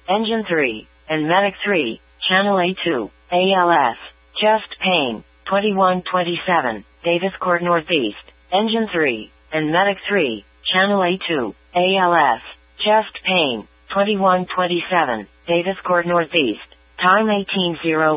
Engine 3, and Medic 3, Channel A2, ALS, Chest Pain, 2127, Davis Court Northeast, Engine 3, and Medic 3, Channel A2, ALS, Chest Pain, 2127, Davis Court Northeast, time 18:01.